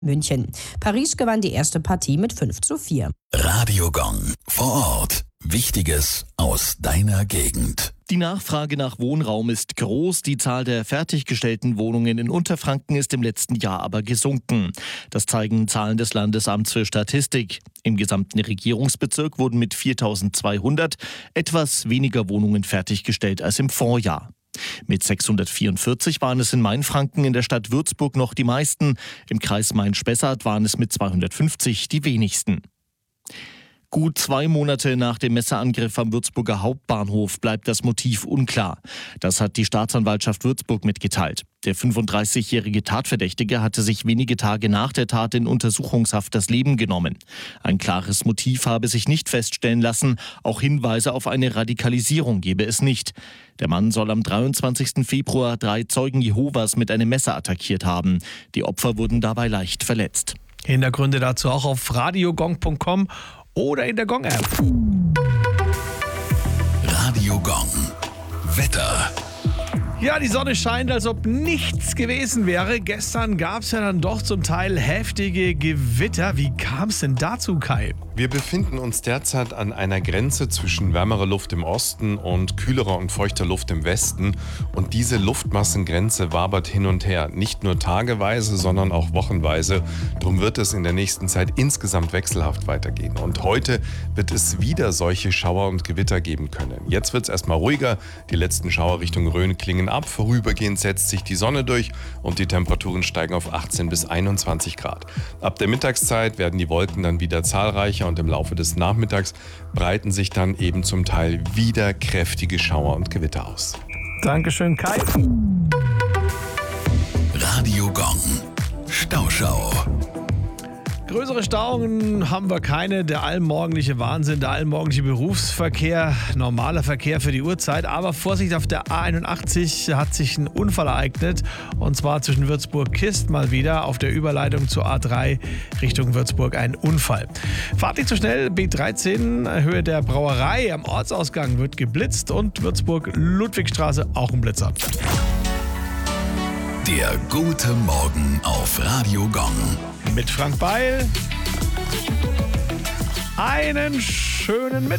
München. Paris gewann die erste Partie mit 5:4. Radio Gong. Vor Ort. Wichtiges aus deiner Gegend. Die Nachfrage nach Wohnraum ist groß, die Zahl der fertiggestellten Wohnungen in Unterfranken ist im letzten Jahr aber gesunken. Das zeigen Zahlen des Landesamts für Statistik. Im gesamten Regierungsbezirk wurden mit 4.200 etwas weniger Wohnungen fertiggestellt als im Vorjahr. Mit 644 waren es in Mainfranken in der Stadt Würzburg noch die meisten. Im Kreis Main-Spessart waren es mit 250 die wenigsten. Gut 2 Monate nach dem Messerangriff am Würzburger Hauptbahnhof bleibt das Motiv unklar. Das hat die Staatsanwaltschaft Würzburg mitgeteilt. Der 35-jährige Tatverdächtige hatte sich wenige Tage nach der Tat in Untersuchungshaft das Leben genommen. Ein klares Motiv habe sich nicht feststellen lassen, auch Hinweise auf eine Radikalisierung gebe es nicht. Der Mann soll am 23. Februar 3 Zeugen Jehovas mit einem Messer attackiert haben. Die Opfer wurden dabei leicht verletzt. Hintergründe dazu auch auf radiogong.com oder in der Gong-App. Radio Gong. Wetter. Ja, die Sonne scheint, als ob nichts gewesen wäre. Gestern gab es ja dann doch zum Teil heftige Gewitter. Wie kam es denn dazu, Kai? Wir befinden uns derzeit an einer Grenze zwischen wärmerer Luft im Osten und kühlerer und feuchter Luft im Westen. Und diese Luftmassengrenze wabert hin und her. Nicht nur tageweise, sondern auch wochenweise. Darum wird es in der nächsten Zeit insgesamt wechselhaft weitergehen. Und heute wird es wieder solche Schauer und Gewitter geben können. Jetzt wird es erstmal ruhiger. Die letzten Schauer Richtung Rhön klingen ab. Vorübergehend setzt sich die Sonne durch und die Temperaturen steigen auf 18 bis 21 Grad. Ab der Mittagszeit werden die Wolken dann wieder zahlreicher und im Laufe des Nachmittags breiten sich dann eben zum Teil wieder kräftige Schauer und Gewitter aus. Dankeschön, Kai. Radio Gong. Stauschau. Größere Stauungen haben wir keine. Der allmorgendliche Wahnsinn, der allmorgendliche Berufsverkehr, normaler Verkehr für die Uhrzeit. Aber Vorsicht, auf der A81 hat sich ein Unfall ereignet. Und zwar zwischen Würzburg-Kist mal wieder auf der Überleitung zur A3 Richtung Würzburg ein Unfall. Fahrt nicht zu schnell, B13, Höhe der Brauerei am Ortsausgang wird geblitzt und Würzburg-Ludwigstraße auch ein Blitzer. Der gute Morgen auf Radio Gong. Mit Frank Beil. Einen schönen Mittwoch.